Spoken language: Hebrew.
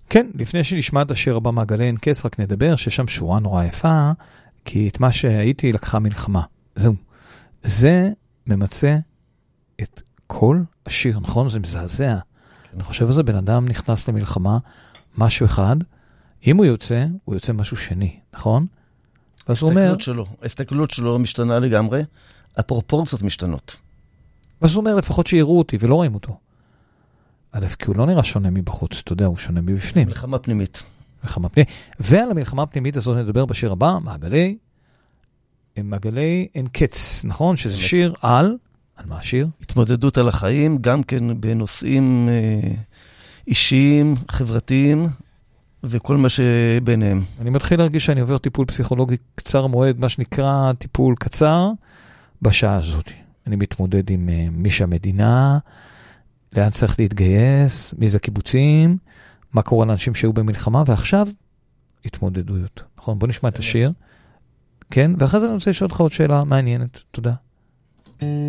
כן, לפני שנשמע את השיר הבא מעגלי אין קץ, רק נדבר ששם שורה נורא יפה, כי את מה שהייתי לקחה מלחמה. זהו. זה ממצא את כל השיר, נכון? זה מזעזע. אתה חושב על זה, בן אדם נכנס למלחמה, משהו אחד, אם הוא יוצא משהו שני, נכון? ההסתכלות שלו משתנה לגמרי, הפרופורציות משתנות. אז הוא אומר, לפחות שיראו אותי ולא רואים אותו. א', כי הוא לא נראה שונה מבחוץ, אתה יודע, הוא שונה מבפנים. מלחמה פנימית. מלחמה פנימית. ועל המלחמה הפנימית הזאת נדבר בשיר הבא, מעגלי אין קץ, נכון? שזה שיר על מה השיר? התמודדות על החיים, גם כן בנושאים אישיים, חברתיים, וכל מה שביניהם. אני מתחיל להרגיש שאני עובר טיפול פסיכולוגי קצר מועד, מה שנקרא טיפול קצר, בשעה הזאת. אני מתמודד עם מי שהמדינה, לאן צריך להתגייס, מי זה קיבוצים, מה קורה לאנשים שהיו במלחמה, ועכשיו התמודדויות. נכון? בוא נשמע את השיר. כן? ואחרי זה אני רוצה לשאול אותך עוד שאלה מעניינת. תודה.